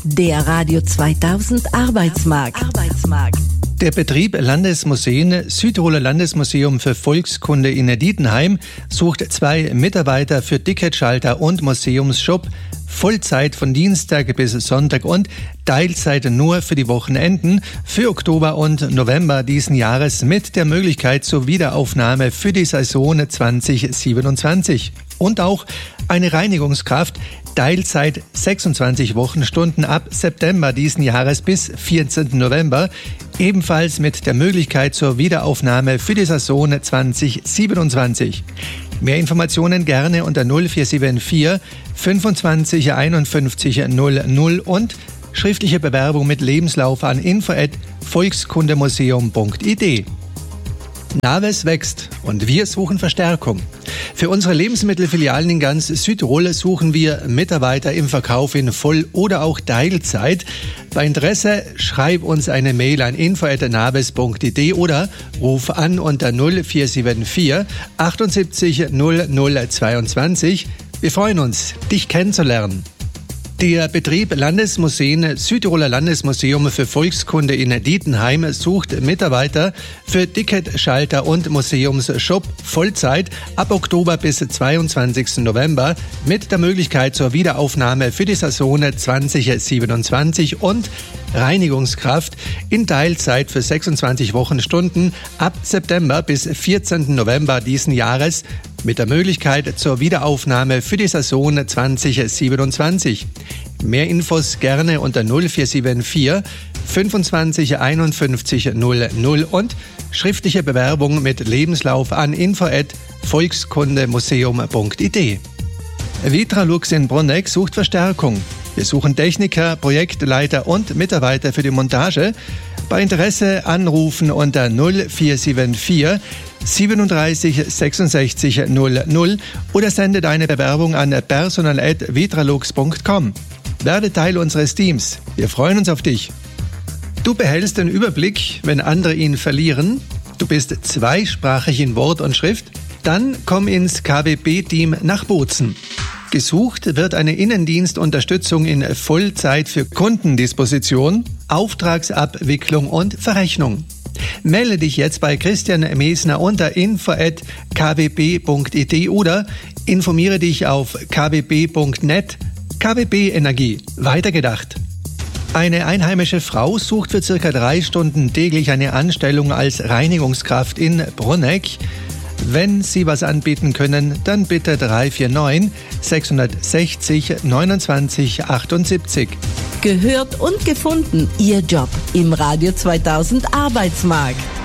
Der Radio 2000 Arbeitsmarkt. Der Betrieb Landesmuseen, Südtiroler Landesmuseum für Volkskunde in Dietenheim, sucht 2 Mitarbeiter für Ticketschalter und Museumsshop, Vollzeit von Dienstag bis Sonntag und Teilzeit nur für die Wochenenden für Oktober und November diesen Jahres mit der Möglichkeit zur Wiederaufnahme für die Saison 2027. Und auch eine Reinigungskraft, Teilzeit 26 Wochenstunden ab September diesen Jahres bis 14. November, ebenfalls mit der Möglichkeit zur Wiederaufnahme für die Saison 2027. Mehr Informationen gerne unter 0474 25 51 00 und schriftliche Bewerbung mit Lebenslauf an info@volkskundemuseum.id. Naves wächst und wir suchen Verstärkung. Für unsere Lebensmittelfilialen in ganz Südtirol suchen wir Mitarbeiter im Verkauf in Voll- oder auch Teilzeit. Bei Interesse schreib uns eine Mail an info@naves.id oder ruf an unter 0474 78 0022. Wir freuen uns, dich kennenzulernen. Der Betrieb Landesmuseen, Südtiroler Landesmuseum für Volkskunde in Dietenheim sucht Mitarbeiter für Ticketschalter und Museumsshop Vollzeit ab Oktober bis 22. November mit der Möglichkeit zur Wiederaufnahme für die Saison 2027 und Reinigungskraft in Teilzeit für 26 Wochenstunden ab September bis 14. November diesen Jahres mit der Möglichkeit zur Wiederaufnahme für die Saison 2027. Mehr Infos gerne unter 0474 25 51 00 und schriftliche Bewerbung mit Lebenslauf an info@volkskundemuseum.id. Vitralux in Bruneck sucht Verstärkung. Wir suchen Techniker, Projektleiter und Mitarbeiter für die Montage. Bei Interesse anrufen unter 0474 37 66 00 oder sende deine Bewerbung an personal@vitralux.com. Werde Teil unseres Teams. Wir freuen uns auf dich. Du behältst den Überblick, wenn andere ihn verlieren. Du bist zweisprachig in Wort und Schrift. Dann komm ins KWB-Team nach Bozen. Gesucht wird eine Innendienstunterstützung in Vollzeit für Kundendisposition, Auftragsabwicklung und Verrechnung. Melde dich jetzt bei Christian Mesner unter info@kwb.it oder informiere dich auf kwb.net. KWB Energie, weitergedacht. Eine einheimische Frau sucht für ca. 3 Stunden täglich eine Anstellung als Reinigungskraft in Bruneck. Wenn Sie was anbieten können, dann bitte 349 660 29 78. Gehört und gefunden, Ihr Job im Radio 2000 Arbeitsmarkt.